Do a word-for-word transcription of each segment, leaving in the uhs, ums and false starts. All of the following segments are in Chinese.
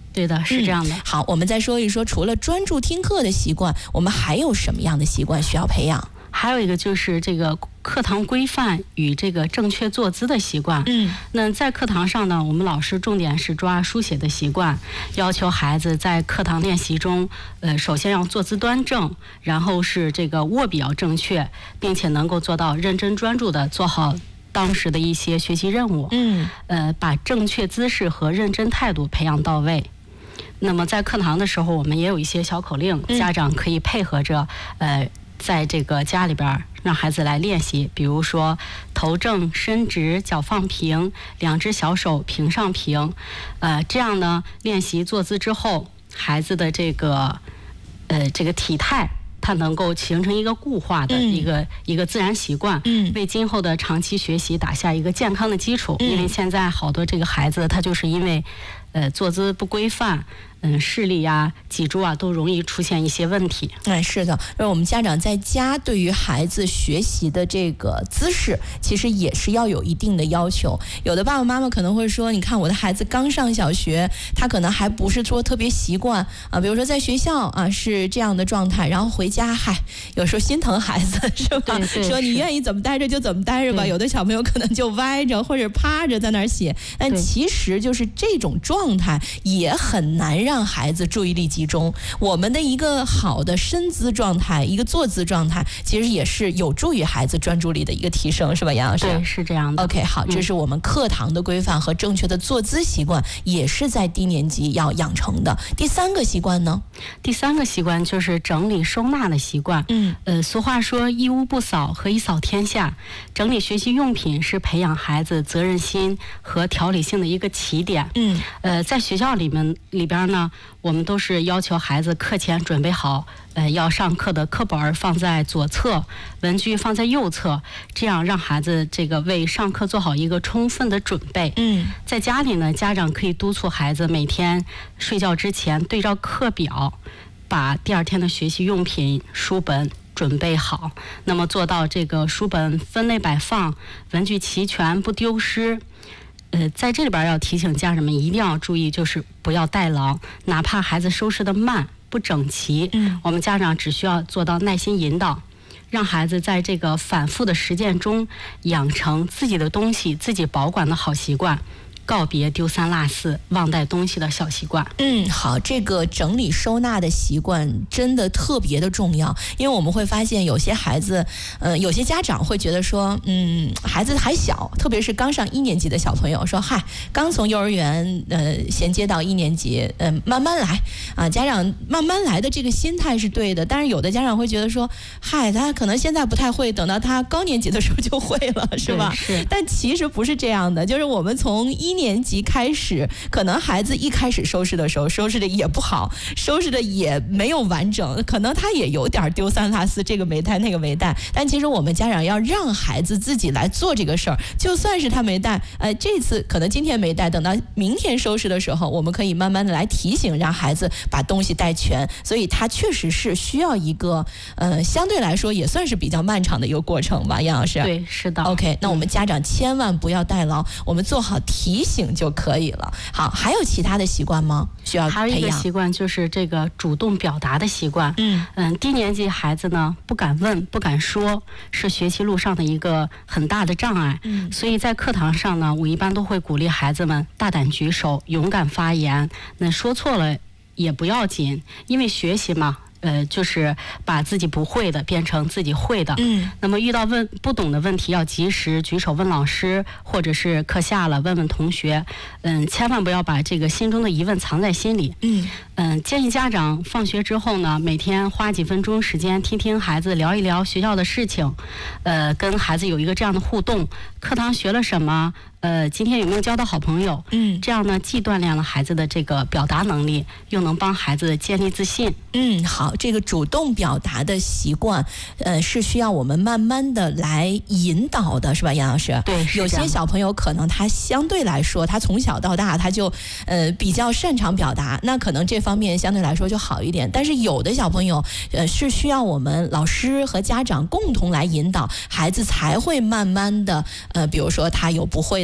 对的，是这样的、 嗯。好，我们再说一说，除了专注听课的习惯，我们还有什么样的习惯需要培养？ 还有一个就是这个课堂规范与这个正确坐姿的习惯。 嗯， 那在课堂上呢，我们老师重点是抓书写的习惯，要求孩子在课堂练习中，呃，首先要坐姿端正，然后是这个握笔要正确，并且能够做到认真专注的做好当时的一些学习任务。 嗯， 呃，把正确姿势和认真态度培养到位。那么在课堂的时候，我们也有一些小口令，家长可以配合着，呃。在这个家里边让孩子来练习，比如说头正身直，脚放平，两只小手平上平，呃，这样呢练习坐姿之后，孩子的这个呃这个体态，它能够形成一个固化的一个、嗯、一个自然习惯， 嗯， 为今后的长期学习打下一个健康的基础。 嗯、 因为现在好多这个孩子，他就是因为呃坐姿不规范。嗯，视力呀、脊柱啊，都容易出现一些问题。 哎，是的，而我们家长在家对于孩子学习的这个姿势，其实也是要有一定的要求。有的爸爸妈妈可能会说，你看我的孩子刚上小学，他可能还不是说特别习惯啊，比如说在学校啊是这样的状态，然后回家，嗨，有时候心疼孩子是吧？ 对对， 说你愿意怎么待着就怎么待着吧。有的小朋友可能就歪着或者趴着在那儿写，但其实就是这种状态也很难让让孩子注意力集中。我们的一个好的身姿状态，一个坐姿状态，其实也是有助于孩子专注力的一个提升，是吧，杨老师？ 对，是这样的。 OK， 好，这是我们课堂的规范和正确的坐姿习惯，也是在低年级要养成的。第三个习惯呢？ 第三个习惯就是整理收纳的习惯。 嗯， 呃，俗话说一屋不扫何以扫天下，整理学习用品是培养孩子责任心和条理性的一个起点。 嗯， 呃，在学校里面里边呢，我们都是要求孩子课前准备好，呃，要上课的课本放在左侧，文具放在右侧，这样让孩子这个为上课做好一个充分的准备。 嗯， 在家里呢，家长可以督促孩子每天睡觉之前对照课表，把第二天的学习用品、书本准备好，那么做到这个书本分类摆放，文具齐全，不丢失。呃，在这里边要提醒家长们一定要注意，就是不要代劳，哪怕孩子收拾得慢不整齐， 嗯， 我们家长只需要做到耐心引导，让孩子在这个反复的实践中养成自己的东西自己保管的好习惯，告别丢三落四、忘带东西的小习惯。 嗯，好，这个整理收纳的习惯真的特别的重要，因为我们会发现有些孩子，呃，有些家长会觉得说，嗯，孩子还小，特别是刚上一年级的小朋友，说，嗨，刚从幼儿园呃衔接到一年级，呃，慢慢来啊，家长慢慢来的这个心态是对的，但是有的家长会觉得说，嗨，他可能现在不太会，等到他高年级的时候就会了，是吧？ 是。 但其实不是这样的，就是我们从一年级开始，可能孩子一开始收拾的时候收拾的也不好，收拾的也没有完整，可能他也有点丢三落四，这个没带那个没带，但其实我们家长要让孩子自己来做这个事儿，就算是他没带，呃，这次可能今天没带，等到明天收拾的时候，我们可以慢慢的来提醒，让孩子把东西带全，所以他确实是需要一个呃相对来说也算是比较漫长的一个过程吧，杨老师。 对，是的。 OK， 那我们家长千万不要代劳，我们做好提醒就可以了。好，还有其他的习惯吗？需要培养？ 还有一个习惯就是这个主动表达的习惯。 嗯嗯，低年级孩子呢不敢问、不敢说，是学习路上的一个很大的障碍。 嗯， 所以在课堂上呢，我一般都会鼓励孩子们大胆举手、勇敢发言。那说错了也不要紧，因为学习嘛。呃，就是把自己不会的变成自己会的。 嗯， 那么遇到问不懂的问题，要及时举手问老师，或者是课下了问问同学。嗯，千万不要把这个心中的疑问藏在心里。 嗯嗯，建议家长放学之后呢，每天花几分钟时间听听孩子聊一聊学校的事情，呃，跟孩子有一个这样的互动。课堂学了什么？呃，今天有没有交到好朋友？ 嗯， 这样呢，既锻炼了孩子的这个表达能力，又能帮孩子建立自信。 嗯，好，这个主动表达的习惯，呃，是需要我们慢慢的来引导的，是吧，杨老师？ 对， 有些小朋友可能他相对来说，他从小到大他就呃比较擅长表达，那可能这方面相对来说就好一点。但是有的小朋友，呃，是需要我们老师和家长共同来引导，孩子才会慢慢的，呃，比如说他有不会的。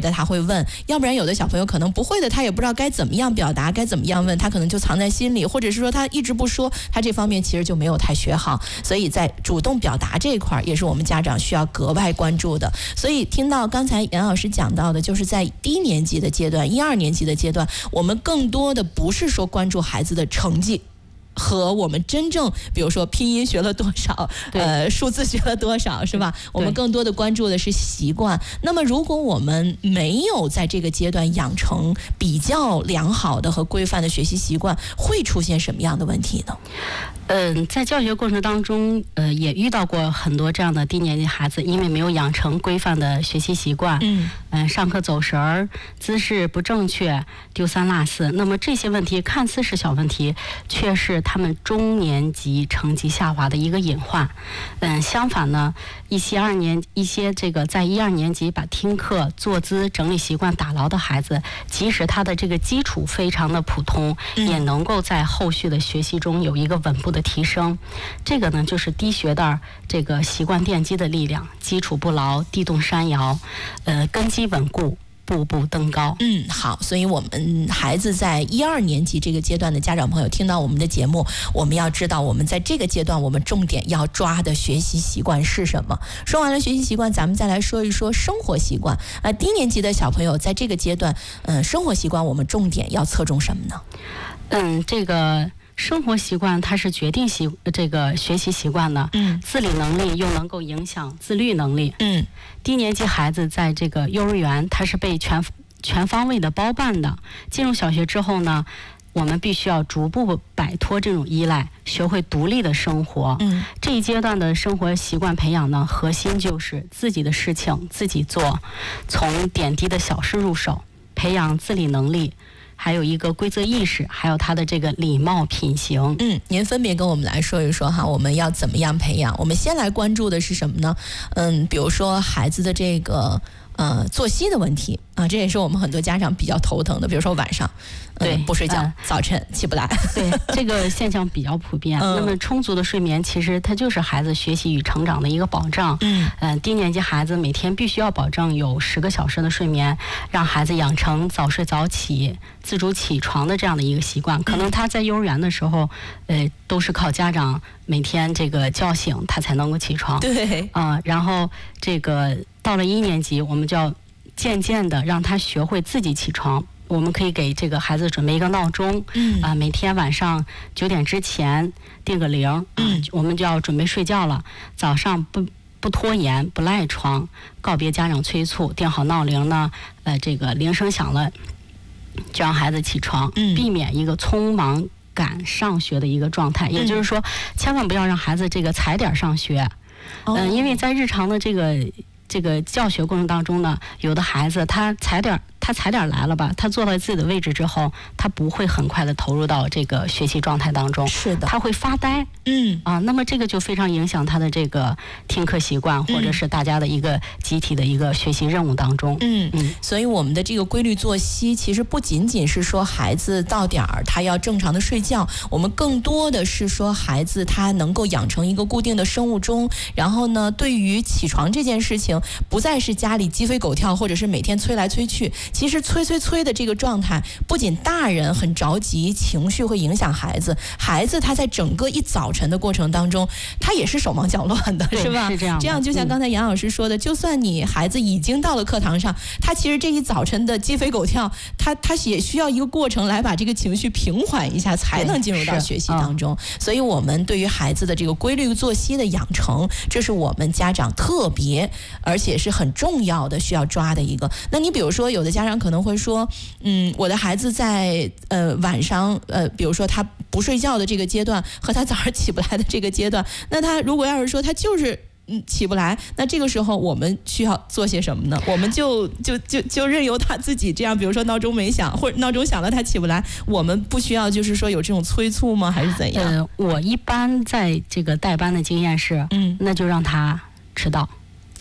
的他会问，要不然有的小朋友可能不会的，他也不知道该怎么样表达，该怎么样问，他可能就藏在心里，或者是说他一直不说，他这方面其实就没有太学好。所以在主动表达这一块也是我们家长需要格外关注的。所以听到刚才杨老师讲到的，就是在低年级的阶段，一二年级的阶段，我们更多的不是说关注孩子的成绩和我们真正比如说拼音学了多少，呃，数字学了多少，是吧？我们更多的关注的是习惯。那么如果我们没有在这个阶段养成比较良好的和规范的学习习惯，会出现什么样的问题呢？ 嗯，在教学过程当中，呃，也遇到过很多这样的低年级孩子，因为没有养成规范的学习习惯，嗯，呃、上课走神儿，姿势不正确，丢三落四。那么这些问题看似是小问题，却是他们中年级成绩下滑的一个隐患。嗯，相反呢，一些二年一些这个在一二年级把听课、坐姿、整理习惯打牢的孩子，即使他的这个基础非常的普通，嗯、也能够在后续的学习中有一个稳步的提升。这个呢，就是低学的这个习惯奠基的力量，基础不牢，地动山摇，呃，根基稳固，步步登高。 嗯，好，所以我们孩子在一二年级这个阶段的家长朋友听到我们的节目，我们要知道我们在这个阶段我们重点要抓的学习习惯是什么。说完了学习习惯，咱们再来说一说生活习惯。呃，低年级的小朋友在这个阶段，嗯、呃，生活习惯我们重点要侧重什么呢？ 嗯，这个生活习惯它是决定习这个学习习惯的，嗯，自理能力又能够影响自律能力，嗯，低年级孩子在这个幼儿园，他是被全全方位的包办的。进入小学之后呢，我们必须要逐步摆脱这种依赖，学会独立的生活。嗯，这一阶段的生活习惯培养呢，核心就是自己的事情自己做，从点滴的小事入手，培养自理能力。还有一个规则意识，还有他的这个礼貌品行。 嗯，您分别跟我们来说一说哈，我们要怎么样培养？我们先来关注的是什么呢？嗯，比如说孩子的这个呃作息的问题啊，这也是我们很多家长比较头疼的。比如说晚上， 对、 嗯、不睡觉、 呃， 早晨起不来。 对，这个现象比较普遍。嗯、那么充足的睡眠，其实它就是孩子学习与成长的一个保障。嗯，呃，低年级孩子每天必须要保证有十个小时的睡眠，让孩子养成早睡早起、自主起床的这样的一个习惯。可能他在幼儿园的时候，呃，都是靠家长每天这个叫醒他才能够起床。 对， 啊、呃，然后这个到了一年级，我们就要渐渐的让他学会自己起床。我们可以给这个孩子准备一个闹钟，嗯啊、呃，每天晚上九点之前定个铃，嗯、呃，我们就要准备睡觉了。早上不不拖延，不赖床，告别家长催促，定好闹铃呢，呃，这个铃声响了，就让孩子起床，嗯，避免一个匆忙赶上学的一个状态。嗯、也就是说，千万不要让孩子这个踩点上学，嗯、呃，因为在日常的这个这个教学过程当中呢，有的孩子他踩点。他踩点来了吧，他坐到自己的位置之后，他不会很快的投入到这个学习状态当中， 是的， 他会发呆，嗯啊，那么这个就非常影响他的这个听课习惯，或者是大家的一个集体的一个学习任务当中， 嗯嗯，所以我们的这个规律作息，其实不仅仅是说孩子到点儿他要正常的睡觉，我们更多的是说孩子他能够养成一个固定的生物钟，然后呢，对于起床这件事情，不再是家里鸡飞狗跳，或者是每天催来催去。其实催催催的这个状态，不仅大人很着急，情绪会影响孩子，孩子他在整个一早晨的过程当中，他也是手忙脚乱的，是吧？ 是这样。 这样就像刚才杨老师说的，嗯、就算你孩子已经到了课堂上，他其实这一早晨的鸡飞狗跳，他他也需要一个过程来把这个情绪平缓一下，才能进入到学习当中。嗯、所以，我们对于孩子的这个规律作息的养成，这是我们家长特别而且是很重要的需要抓的一个。那你比如说，有的家长可能会说，嗯，我的孩子在呃晚上呃，比如说他不睡觉的这个阶段和他早上起不来的这个阶段，那他如果要是说他就是嗯起不来，那这个时候我们需要做些什么呢？我们就就就就任由他自己这样，比如说闹钟没响，或者闹钟响了他起不来，我们不需要就是说有这种催促吗？还是怎样？ 呃，我一般在这个带班的经验是，嗯，那就让他迟到。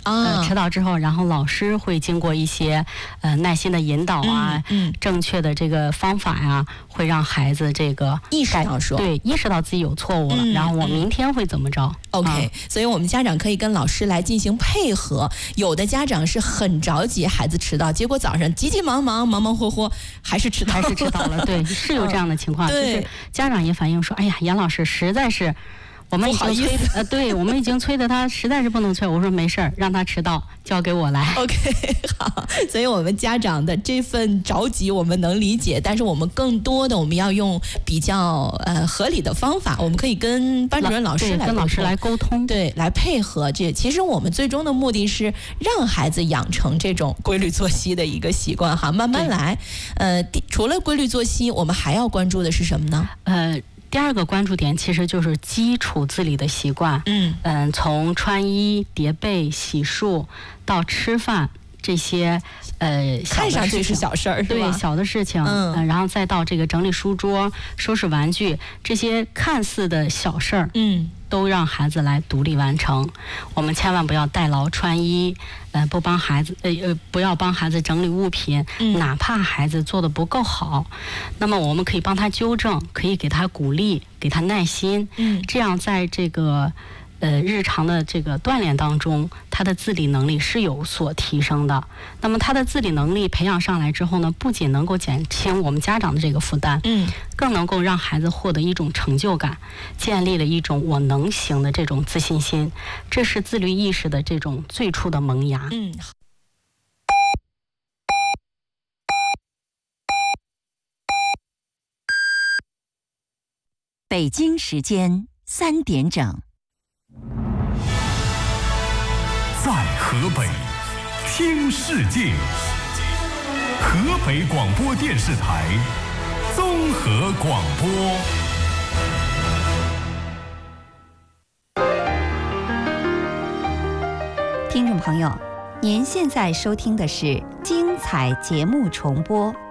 呃，迟到之后，然后老师会经过一些呃耐心的引导啊， 嗯嗯、 正确的这个方法呀、啊，会让孩子这个意识到说， 对，意识到自己有错误了， 嗯、 然后我明天会怎么着 ？OK，、 啊、 所以我们家长可以跟老师来进行配合。有的家长是很着急孩子迟到，结果早上急急忙忙、忙忙活活还是迟到， 还是迟到了。对，是有这样的情况，就是家长也反映说，哎呀，严老师实在是。我们已经催呃，对我们已经催的他实在是不能催。我说没事儿，让他迟到，交给我来。 OK， 好，所以我们家长的这份着急我们能理解，但是我们更多的我们要用比较呃合理的方法，我们可以跟班主任老师来跟老师来沟通， 对，来配合。这其实我们最终的目的是让孩子养成这种规律作息的一个习惯哈，慢慢来。呃，除了规律作息，我们还要关注的是什么呢？ 呃。第二个关注点其实就是基础自理的习惯， 嗯嗯，从穿衣、叠被、洗漱到吃饭这些，呃， 看上去是小事儿， 对，小的事情，嗯、呃，然后再到这个整理书桌、收拾玩具这些看似的小事儿， 嗯， 都让孩子来独立完成。我们千万不要代劳穿衣，呃，不帮孩子，呃呃，不要帮孩子整理物品， 嗯、 哪怕孩子做的不够好，那么我们可以帮他纠正，可以给他鼓励，给他耐心， 嗯， 这样在这个呃日常的这个锻炼当中，他的自理能力是有所提升的。那么他的自理能力培养上来之后呢，不仅能够减轻我们家长的这个负担， 嗯， 更能够让孩子获得一种成就感，建立了一种我能行的这种自信心，这是自律意识的这种最初的萌芽。 嗯。 北京时间三点整， 在河北听世界，河北广播电视台综合广播。 听众朋友，您现在收听的是精彩节目重播。